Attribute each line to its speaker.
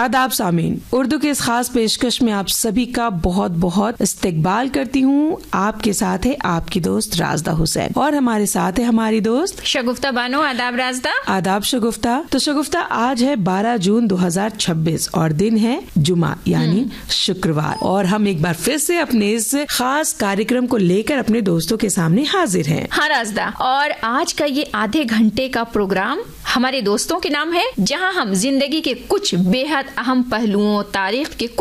Speaker 1: आदाब सामीन, उर्दू के इस खास पेशकश में आप सभी का बहुत बहुत इस्तकबाल करती हूँ। आपके साथ है आपकी दोस्त राजदा हुसैन और हमारे साथ है हमारी दोस्त
Speaker 2: शगुफ्ता बानो। आदाब राजदा।
Speaker 1: आदाब शगुफ्ता। तो शगुफ्ता, आज है 12 जून 2026 और दिन है जुमा यानी शुक्रवार, और हम एक बार फिर से अपने इस खास कार्यक्रम को लेकर अपने दोस्तों के सामने हाजिर हैं।
Speaker 2: हाँ राजदा, और आज का ये आधे घंटे का प्रोग्राम हमारे दोस्तों के नाम है, जहाँ हम जिंदगी के कुछ बेहद अहम पहलुओं, तारीख के